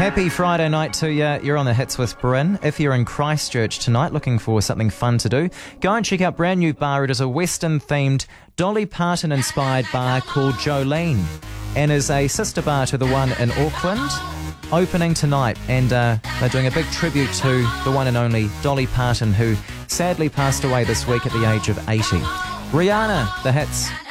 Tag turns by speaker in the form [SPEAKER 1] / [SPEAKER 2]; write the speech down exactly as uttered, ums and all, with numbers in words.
[SPEAKER 1] Happy Friday night to you. You're on the Hits with Bryn. If you're in Christchurch tonight looking for something fun to do, go and check out brand new bar. It is a Western-themed, Dolly Parton-inspired bar called Jolene, and is a sister bar to the one in Auckland, opening tonight. And uh, they're doing a big tribute to the one and only Dolly Parton, who sadly passed away this week at the age of eighty. Rihanna, the Hits.